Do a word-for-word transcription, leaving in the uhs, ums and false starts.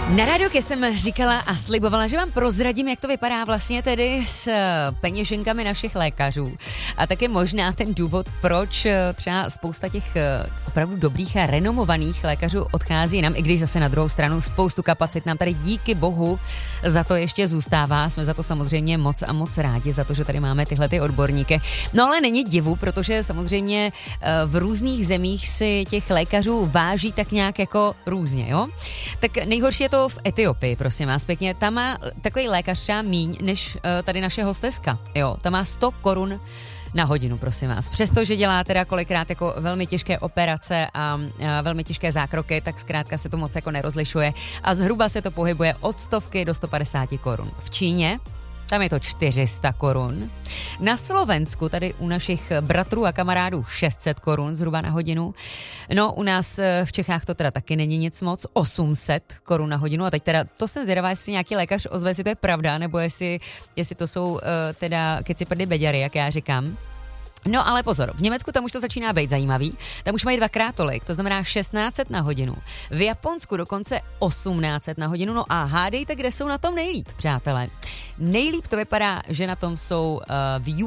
Na Rádoke jsem říkala a slibovala, že vám prozradím, jak to vypadá vlastně tedy s peněženkami našich lékařů. A také možná ten důvod, proč třeba spousta těch opravdu dobrých a renomovaných lékařů odchází nám, i když zase na druhou stranu spoustu kapacit nám tady díky bohu za to ještě zůstává. Jsme za to samozřejmě moc a moc rádi, za to, že tady máme tyhle ty odborníky. No ale není divu, protože samozřejmě v různých zemích si těch lékařů váží tak nějak jako různě, jo? Tak nejhorší je to v Etiopii, prosím vás pěkně. Tam má takový lékař třeba míň než uh, tady naše hosteska. Jo, tam má sto korun na hodinu, prosím vás. Přestože dělá teda kolikrát jako velmi těžké operace a, a velmi těžké zákroky, tak zkrátka se to moc jako nerozlišuje a zhruba se to pohybuje od stovky do sto padesát korun. V Číně tam je to čtyři sta korun. Na Slovensku, tady u našich bratrů a kamarádů šest set korun zhruba na hodinu. No, u nás v Čechách to teda taky není nic moc, osm set korun na hodinu. A teď teda, to jsem zvědavá, jestli nějaký lékař ozve, jestli to je pravda, nebo jestli, jestli to jsou uh, teda keciprdy beďary, jak já říkám. No ale pozor, v Německu tam už to začíná být zajímavý, tam už mají dvakrát tolik, to znamená šestnáct set na hodinu. V Japonsku dokonce osmnáct set na hodinu, no a hádejte, kde jsou na tom nejlíp, přátelé. Nejlíp to vypadá, že na tom jsou uh, v